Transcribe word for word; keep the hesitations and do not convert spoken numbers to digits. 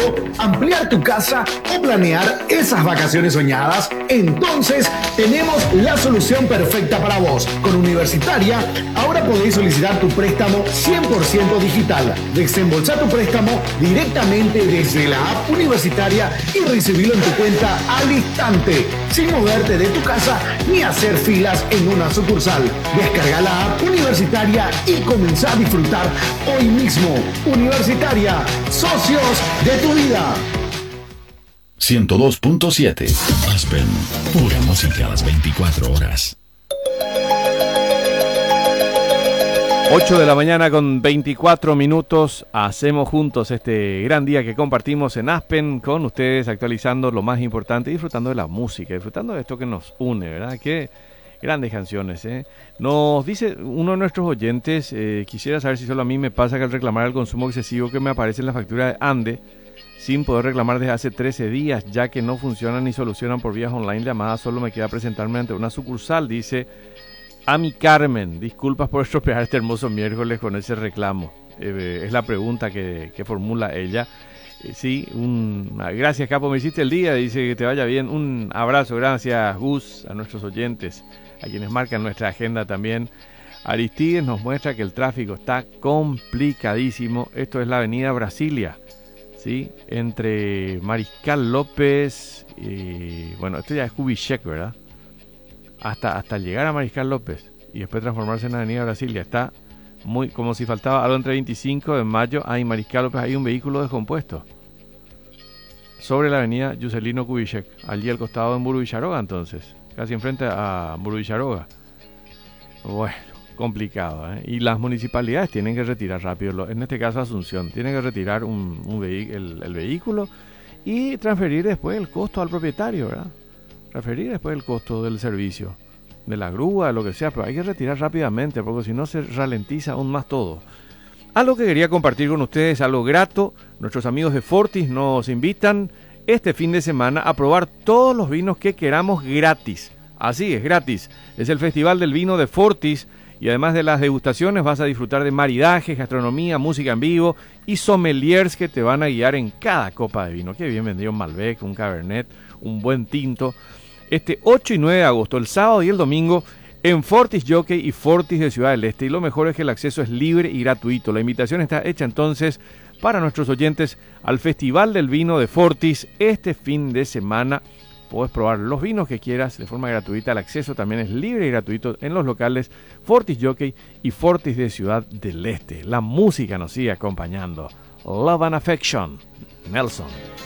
ampliar tu casa o planear esas vacaciones soñadas, entonces tenemos la solución perfecta para vos. Con Universitaria, ahora podéis solicitar tu préstamo cien por ciento digital. Desembolsá tu préstamo directamente desde la app Universitaria y recibirlo en tu cuenta al instante, sin moverte de tu casa ni hacer filas en una sucursal. Descarga la app Universitaria y comenzá a disfrutar hoy mismo. Universitaria, socios de tu vida. ciento dos punto siete Aspen, pura música a las veinticuatro horas. ocho de la mañana con veinticuatro minutos. Hacemos juntos este gran día que compartimos en Aspen con ustedes, actualizando lo más importante, disfrutando de la música, disfrutando de esto que nos une, ¿verdad? Qué grandes canciones, ¿eh? Nos dice uno de nuestros oyentes, eh, quisiera saber si solo a mí me pasa que al reclamar el consumo excesivo que me aparece en la factura de Ande, sin poder reclamar desde hace trece días, ya que no funcionan ni solucionan por vías online llamadas, solo me queda presentarme ante una sucursal, dice a mi Carmen. Disculpas por estropear este hermoso miércoles con ese reclamo. Eh, es la pregunta que, que formula ella. Eh, sí, un, gracias Capo, me hiciste el día, dice que te vaya bien. Un abrazo, gracias Gus, a nuestros oyentes, a quienes marcan nuestra agenda también. Aristides nos muestra que el tráfico está complicadísimo. Esto es la avenida Brasilia, ¿sí? Entre Mariscal López y... bueno, esto ya es Kubitschek, ¿verdad? Hasta, hasta llegar a Mariscal López y después transformarse en Avenida Brasilia. Está muy como si faltaba algo entre veinticinco de mayo. Ahí en Mariscal López hay un vehículo descompuesto sobre la avenida Juscelino Kubitschek, allí al costado de Mburuvicharoga, entonces casi enfrente a Mburuvicharoga. Bueno, complicado, ¿eh? Y las municipalidades tienen que retirar rápido, en este caso Asunción, tienen que retirar un, un vehi- el, el vehículo y transferir después el costo al propietario, ¿verdad? Referir después el costo del servicio, de la grúa, de lo que sea, pero hay que retirar rápidamente porque si no se ralentiza aún más todo. Algo que quería compartir con ustedes, algo grato, nuestros amigos de Fortis nos invitan este fin de semana a probar todos los vinos que queramos gratis. Así es, gratis. Es el Festival del Vino de Fortis y además de las degustaciones vas a disfrutar de maridajes, gastronomía, música en vivo y sommeliers que te van a guiar en cada copa de vino. Qué bien vendido un Malbec, un Cabernet, un buen tinto. Este ocho y nueve de agosto, el sábado y el domingo, en Fortis Jockey y Fortis de Ciudad del Este. Y lo mejor es que el acceso es libre y gratuito. La invitación está hecha entonces para nuestros oyentes al Festival del Vino de Fortis este fin de semana. Puedes probar los vinos que quieras de forma gratuita. El acceso también es libre y gratuito en los locales Fortis Jockey y Fortis de Ciudad del Este. La música nos sigue acompañando. Love and Affection, Nelson.